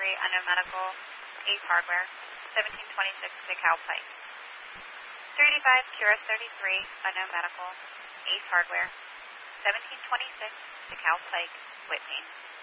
Unknown Medical, Ace Hardware, 1726 DeKalb Pike. 385 Curis 33, Unknown Medical, Ace Hardware, 1726 DeKalb Pike, Whitney.